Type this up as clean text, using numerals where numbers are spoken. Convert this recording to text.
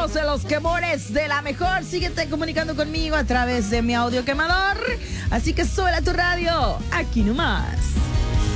seguimos en los quemores de la mejor. Síguete comunicando conmigo a través de mi audio quemador. Así que sube a tu radio, aquí nomás.